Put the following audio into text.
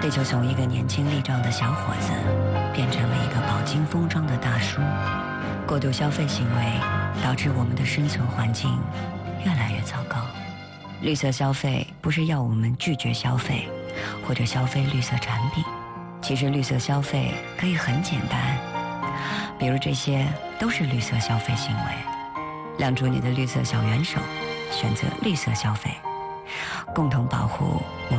地球从一个年轻力壮的小伙子，变成了一个饱经风霜的大叔。过度消费行为导致我们的生存环境越来越糟糕。绿色消费不是要我们拒绝消费，或者消费绿色产品。其实绿色消费可以很简单，比如这些都是绿色消费行为。亮出你的绿色小元手，选择绿色消费，共同保护我们